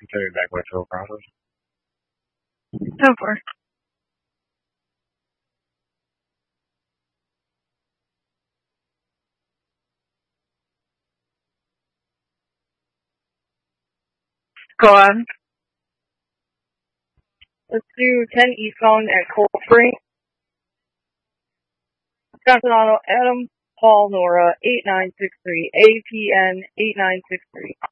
Tell me back what your problem was. So far. Go on. Let's do 10 eastbound at Cold Spring. Wisconsin Auto, Adam, Paul, Nora, 8963, APN 8963.